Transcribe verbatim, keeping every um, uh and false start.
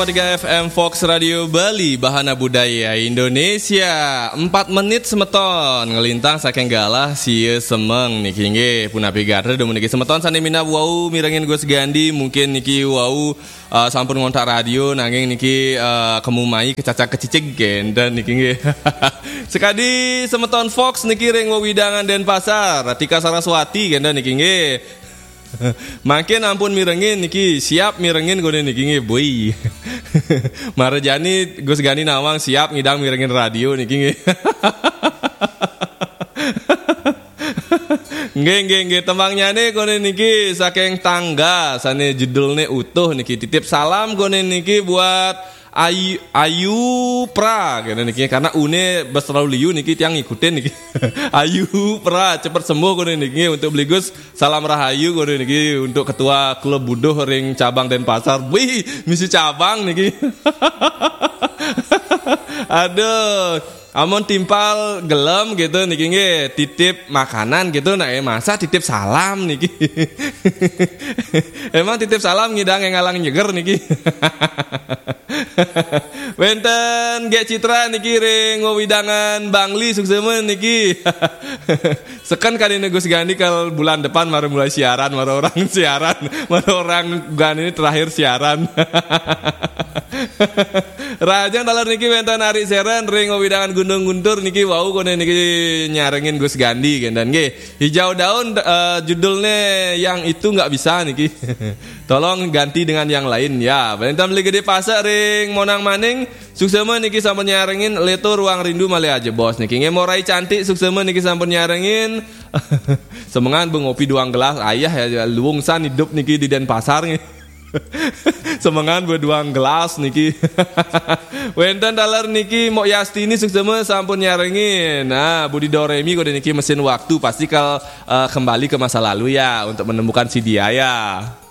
tiga F M Fox Radio Bali, Bahana Budaya Indonesia. Empat menit semeton ngelintang saking galah sieu semeng niki nggih punapi garder demun niki semeton sane mina wau mirengin Gus Gandi mungkin niki wau uh, sampun ngontak radio nanging niki uh, kemumai kecacak kecicig dan niki nggih. Sekadi semeton Fox niki ring wewidangan Denpasar, Tika Saraswati genda niki nggih. Makin ampun mirengin niki siap mirengin gone niki nggih boy. Marjani Gus Gani Nawang siap ngidang mirengin radio niki nggih. Nggih nggih nggih tembangnya nih gone niki saking tangga sane judulnya utuh niki titip salam gone niki buat Ayu Ayu Pra gitu niki karena une besraul liu niki tiang ngikutin niki. Ayu Pra cepat sembuh gone niki untuk beli Gus salam rahayu gone niki untuk ketua klub buduh ring cabang Denpasar. Wih, misi cabang niki. Aduh, amon timpal gelem gitu niki nggih titip makanan gitu nah masa titip salam niki. Emang titip salam ngidang yang ngalang nyeger niki. Wenten Ge Citra niki ring wewidangan Bangli suksemen niki. Sekan kadine Gus Gani kal bulan depan mari mulai siaran, mari orang siaran, mari orang Gani ini terakhir siaran. Rajang talar niki wenten Ari Seren ring wewidangan Gunung Guntur niki wau kone niki nyarengin Gus Gandi dan nggih hijau daun uh, judulnya yang itu enggak bisa niki. Tolong ganti dengan yang lain ya. Bentam beli gede pasar ring monang maning suksema niki sampun nyarengin leto ruang rindu male aja bos niki nge morai cantik suksema niki sampun nyarengin. Semengan bengopi duang gelas ayah ya luwungsan hidup niki di Denpasar nge. Semengan berduang gelas niki. Wenten dalar niki Mok Yastini suksema sampun nyarengin. Nah, Budi Doremi kode niki mesin waktu pasti kal uh, kembali ke masa lalu ya untuk menemukan si dia ya.